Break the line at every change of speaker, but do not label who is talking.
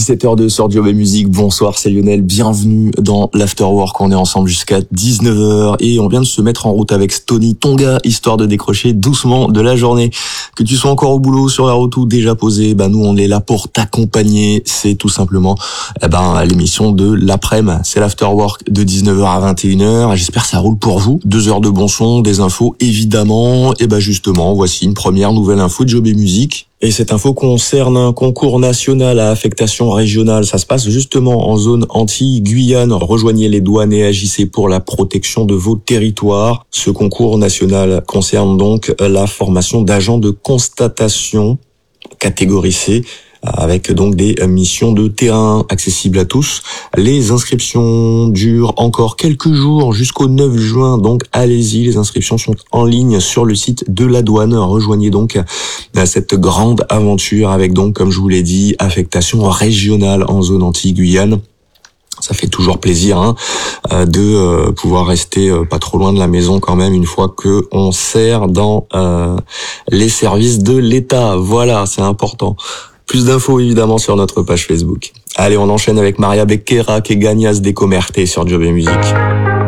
17h02 sur Job et Musique. Bonsoir, c'est Lionel. Bienvenue dans l'Afterwork. On est ensemble jusqu'à 19h et on vient de se mettre en route avec Stony Tonga, histoire de décrocher doucement de la journée. Que tu sois encore au boulot, sur la route ou déjà posé, nous on est là pour t'accompagner. C'est tout simplement l'émission de l'après-midi. C'est l'Afterwork de 19h à 21h. J'espère que ça roule pour vous. 2 heures de bon son, des infos évidemment. Et justement, voici une première nouvelle info de Job et Musique. Et cette info concerne un concours national à affectation régionale. Ça se passe justement en zone Antilles-Guyane. Rejoignez les douanes et agissez pour la protection de vos territoires. Ce concours national concerne donc la formation d'agents de constatation catégorie C, avec donc des missions de terrain accessibles à tous. Les inscriptions durent encore quelques jours jusqu'au 9 juin, donc allez-y, les inscriptions sont en ligne sur le site de la douane. Rejoignez donc cette grande aventure avec donc, comme je vous l'ai dit, affectation régionale en zone Antilles-Guyane. Ça fait toujours plaisir de pouvoir rester pas trop loin de la maison quand même une fois que on sert dans les services de l'État. Voilà, c'est important. Plus d'infos évidemment sur notre page Facebook. Allez, on enchaîne avec Maria Becerra qui gagne à se décommerter sur Job et Musique.